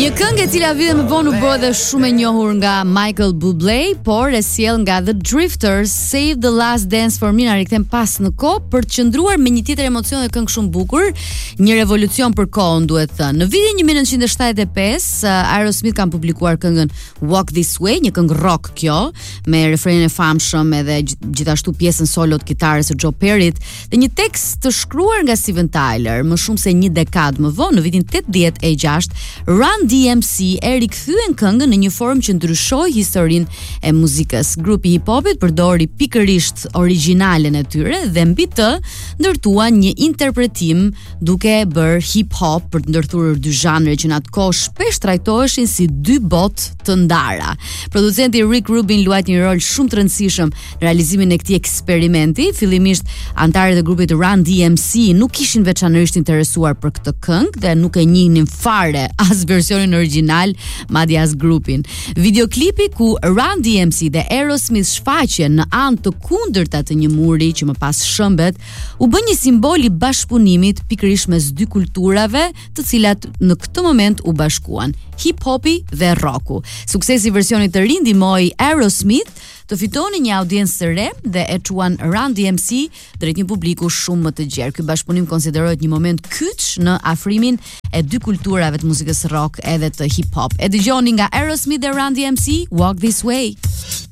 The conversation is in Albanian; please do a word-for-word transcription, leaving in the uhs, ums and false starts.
Një këngë e cila vite më vonë u bë dhe shumë e njohur nga Michael Bublé, por e sjell nga The Drifters, Save the Last Dance for Me, na rikthejmë pas në kohë për të qëndruar me një tjetër emocion dhe këngë shumë bukur, një revolucion për kohën, duhet thënë. Në vitin nineteen seventy-five, uh, Aerosmith kanë publikuar këngën Walk This Way, një këngë rock kjo, me refrenin e famshëm edhe gjithashtu pjesën solo të kitarës së Joe Perryt, dhe një tekst të shkruar nga Steven Tyler, më shumë se një dekadë më vonë, në vitin eighty-six, Run D M C e rikthyen këngën në një formë që ndryshoi historinë e muzikës. Grupi hip-hopit përdori pikërisht origjinalen e tyre dhe mbi të ndërtuan një interpretim duke bërë hip-hop për të ndërthurur dy zhanre që në atë kohë shpesh trajtoheshin si dy botë të ndara. Producenti Rick Rubin luajti një rol shumë të rëndësishëm në realizimin e këtij eksperimenti. Fillimisht anëtarët e grupit Run D M C nuk ishin veçanërisht interesuar për këtë këngë dhe nuk e njihnin fare as versionin original, madje as grupin. Videoklipi ku Run D M C dhe Aerosmith shfaqen në anë të kundërta të një muri që më pas shëmbet, u bë një simbol i bashkëpunimit pikërisht mes dy kulturave, të cilat në këtë moment u bashkuan, hip-hopi dhe rocku. Suksesi i versionit të ri ndihmoi Aerosmith të fitoni një audiencë të re dhe e çuan Run D M C drejt një publiku shumë më të gjerë. Ky bashkëpunim konsiderohet një moment kyç në afrimin e dy kulturave të muzikës rock edhe të hip hop. E dëgjoni nga Aerosmith dhe Run D M C, Walk This Way.